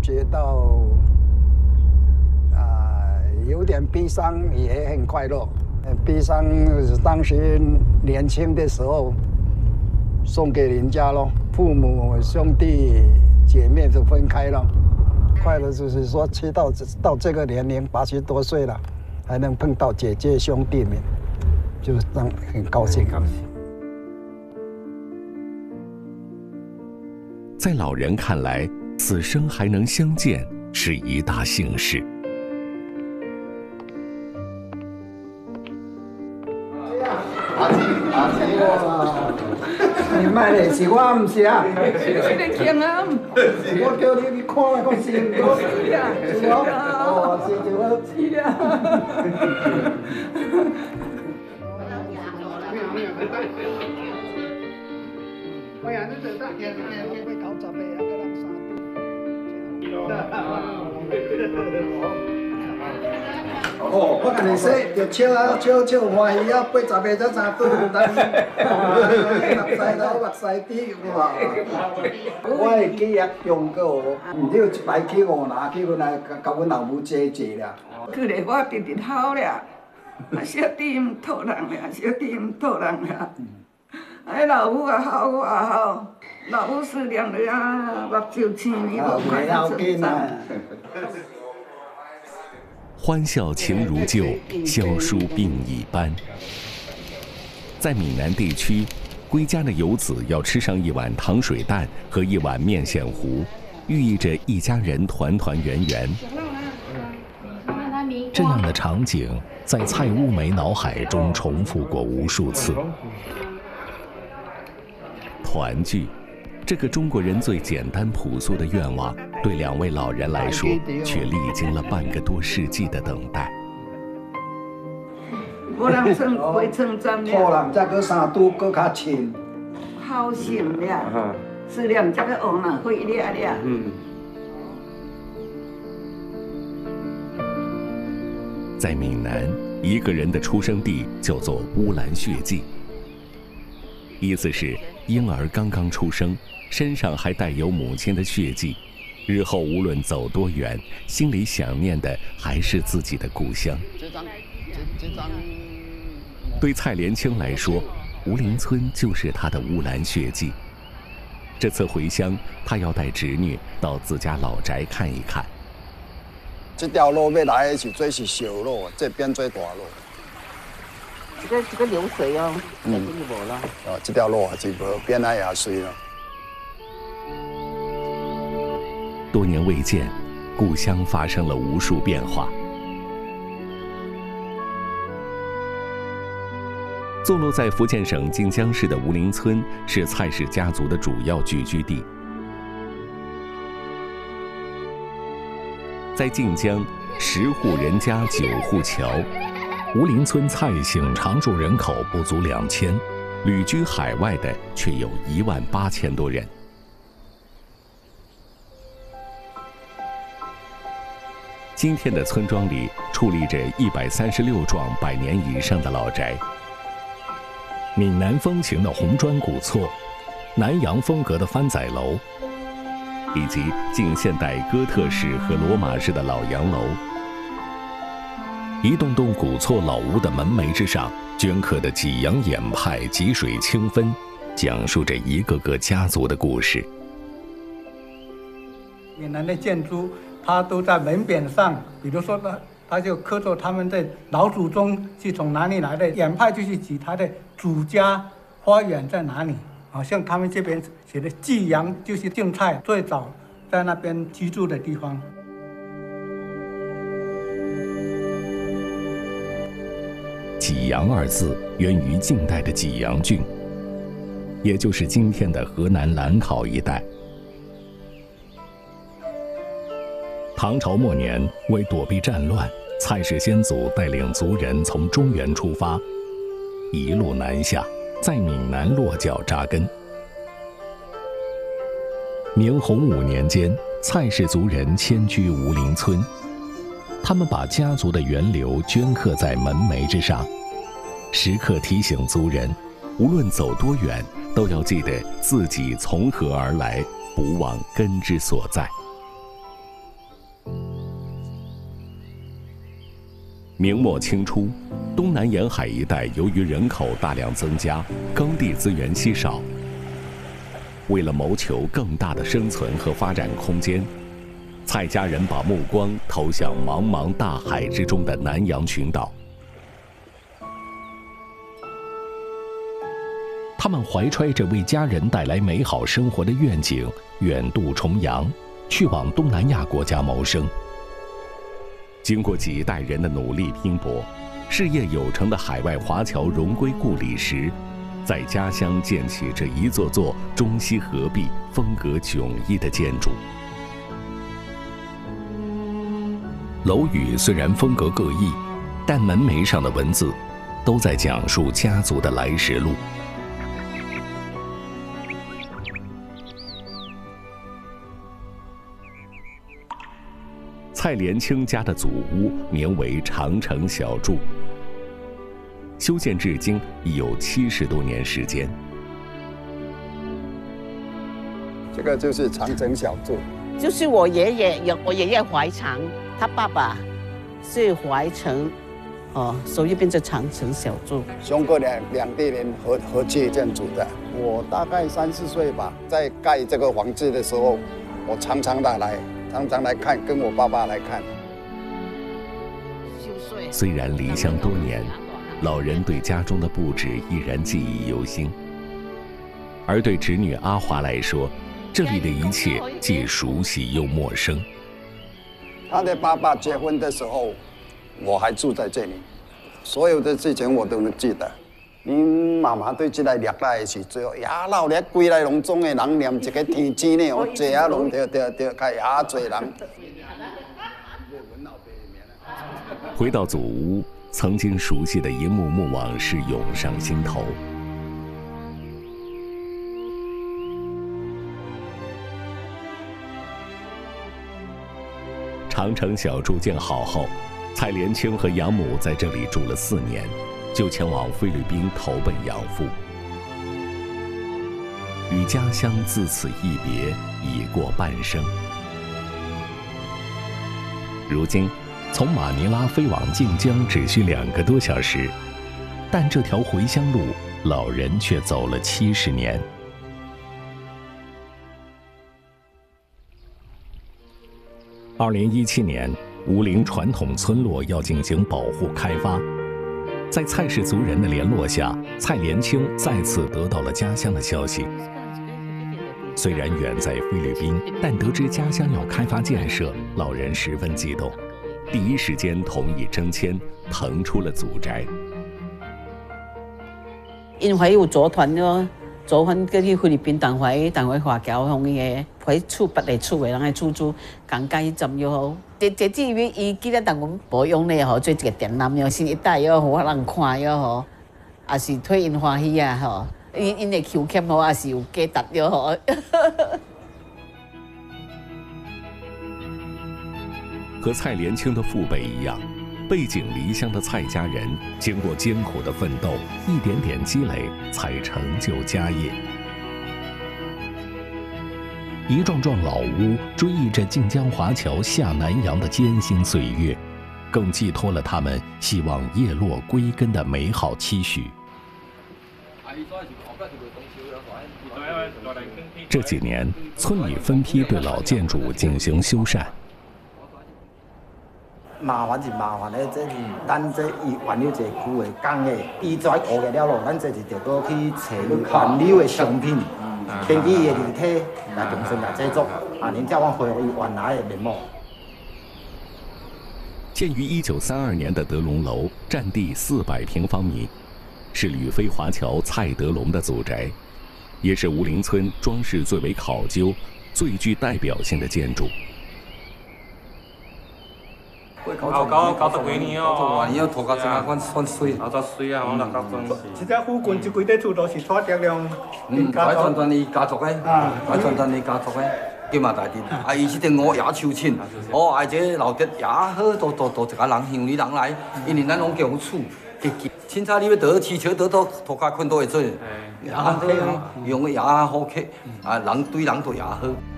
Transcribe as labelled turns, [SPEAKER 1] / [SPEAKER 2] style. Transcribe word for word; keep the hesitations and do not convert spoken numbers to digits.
[SPEAKER 1] 觉到啊、呃、有点悲伤，也很快乐。悲伤当时年轻的时候送给人家咯，父母兄弟姐妹都分开了。快乐就是说，吃到到这个年龄八十多岁了，还能碰到姐姐兄弟们，就让很高兴。高兴。
[SPEAKER 2] 在老人看来，此生还能相见是一大幸事。
[SPEAKER 1] 阿姊阿姊哇，你买的是我唔是啊？
[SPEAKER 3] 是你听啊？
[SPEAKER 1] 我叫你去看那个是我是啊，是我哦，是就我是啊。我呀，你做得见见见会搞十个啊，个人哦，我跟你说，就笑啊笑笑欢喜啊，八十个才三对，但是目屎头目屎滴哇！我的记忆中过，唔少一摆去五拿去阮来甲阮老母坐坐啦。
[SPEAKER 3] 去咧，我直直好啦，啊小弟唔讨人啦，小弟唔讨人啦。哎，老母也好，我也好，老母思念你啊，目睭青你无快乐成长。
[SPEAKER 2] 欢笑情如旧，消疏病已斑。在闽南地区，归家的游子要吃上一碗糖水蛋和一碗面线糊，寓意着一家人团团圆圆。这样的场景在蔡乌梅脑海中重复过无数次。团聚，这个中国人最简单朴素的愿望，对两位老人来说，却历经了半个多世纪的等待。
[SPEAKER 3] 无人称会称赞了，
[SPEAKER 1] 好人再搁三拄搁较亲，
[SPEAKER 3] 好心了，思念这个王啊，会了了。嗯。
[SPEAKER 2] 在闽南，一个人的出生地叫做乌兰血迹，意思是婴儿刚刚出生，身上还带有母亲的血迹，日后无论走多远，心里想念的还是自己的故乡。对蔡连清来说，吴林村就是他的乌兰血迹。这次回乡，他要带侄女到自家老宅看一看。
[SPEAKER 1] 这条路要来的时，这是小路，这边最大路。
[SPEAKER 3] 这个这个流水哦，嗯，就无了。
[SPEAKER 1] 哦，这条路也是无，边来也水了。
[SPEAKER 2] 多年未见，故乡发生了无数变化。坐落在福建省晋江市的吴林村是蔡氏家族的主要聚居地。在晋江，十户人家九户桥，吴林村蔡姓常住人口不足两千，旅居海外的却有一万八千多人。今天的村庄里矗立着一百三十六幢百年以上的老宅，闽南风情的红砖古厝，南洋风格的番仔楼，以及近现代哥特式和罗马式的老洋楼。一栋栋古厝老屋的门楣之上，镌刻的济阳堰派济水清分，讲述着一个个家族的故事。
[SPEAKER 4] 闽南的建筑，它都在门匾上，比如说呢，它就刻着他们的老祖宗是从哪里来的，堰派就是指他的祖家花园在哪里。好像他们这边写的济阳就是晋蔡最早在那边居住的地方。
[SPEAKER 2] 济阳二字源于晋代的济阳郡，也就是今天的河南兰考一带。唐朝末年，为躲避战乱，蔡氏先祖带领族人从中原出发，一路南下，在闽南落脚扎根。明洪武年间，蔡氏族人迁居吴林村，他们把家族的源流镌刻在门楣之上，时刻提醒族人，无论走多远，都要记得自己从何而来，不忘根之所在。 明末清初，东南沿海一带由于人口大量增加，耕地资源稀少。为了谋求更大的生存和发展空间，蔡家人把目光投向茫茫大海之中的南洋群岛。他们怀揣着为家人带来美好生活的愿景，远渡重洋，去往东南亚国家谋生。经过几代人的努力拼搏，事业有成的海外华侨荣归故里时，在家乡建起这一座座中西合璧、风格迥异的建筑。楼宇虽然风格各异，但门楣上的文字都在讲述家族的来时路。蔡连清家的祖屋名为长城小筑，修建至今已有七十多年时间。
[SPEAKER 1] 这个就是长城小筑，
[SPEAKER 5] 就是我爷爷有我爷爷怀长，他爸爸是怀城，哦，所以变成长城小筑。
[SPEAKER 1] 兄哥两两地人合合砌建筑的。我大概三四岁吧，在盖这个房子的时候，我常常的来。常常来看，跟我爸爸来看。
[SPEAKER 2] 虽然离乡多年，老人对家中的布置依然记忆犹新。而对侄女阿华来说，这里的一切既熟悉又陌生。
[SPEAKER 1] 他的爸爸结婚的时候，我还住在这里，所有的事情我都能记得。恁妈妈对这来掠来的时阵，呀，老咧规来农庄的人念一个天经呢，我坐啊拢着着着，开呀多人。
[SPEAKER 2] 回到祖屋，曾经熟悉的一幕幕往事涌上心头。长城小筑建好后，蔡连清和养母在这里住了四年。就前往菲律宾投奔养父，与家乡自此一别，已过半生。如今，从马尼拉飞往晋江只需两个多小时，但这条回乡路，老人却走了七十年。二零一七年，吴陵传统村落要进行保护开发。在蔡氏族人的联络下，蔡连清再次得到了家乡的消息。虽然远在菲律宾，但得知家乡要开发建设，老人十分激动，第一时间同意征迁，腾出了祖宅。
[SPEAKER 5] 因为有组团咯，组团去菲律宾，但係但係華僑向嘅，喺厝北嚟厝嘅人嚟住住，更加浸又好。這這至於伊記得但阮保養咧吼，做一個展覽又新一代又好，人看又好，也是替因歡喜啊吼。因因嘅 Q 欠好，也是有價值又好。
[SPEAKER 2] 和蔡連清的父輩一樣，背井離鄉的蔡家人，經過艱苦的奮鬥，一點點積累，才成就家業。一幢幢老屋追憶着晉江華僑下南洋的艱辛歲月，更寄託了他們希望葉落歸根的美好期許。這幾年，村裏分批對老建築進行修繕。
[SPEAKER 6] 麻煩是麻煩咧，即係咱這伊原料一個區的工藝，伊跩學嘅了咯，咱這是着個去找原料的商品，根據伊的立體來重新來製作，啊，然之後恢復伊原來的面貌。
[SPEAKER 2] 建於一九三二年的德龍樓，佔地四百平方米，是旅菲華僑蔡德龍的祖宅，也是吳陵村裝飾最為考究、最具代表性的建築。
[SPEAKER 7] 九九九十幾年哦，
[SPEAKER 6] 年哦，土家生啊，款款水，
[SPEAKER 7] 九十歲啊，我六十歲。
[SPEAKER 4] 其實附近這幾啲厝都是蔡德龍，
[SPEAKER 6] 嗯，改傳傳伊家族嘅，改傳傳伊家族嘅，叫嘛大啲。啊，伊即個我也抽籤，哦，而且老爹也好，都都都一個人鄉里人來，因為咱攏叫厝，凊彩你要得飼笑得到土家困都會做，也好用也好客，啊，人對人都也好。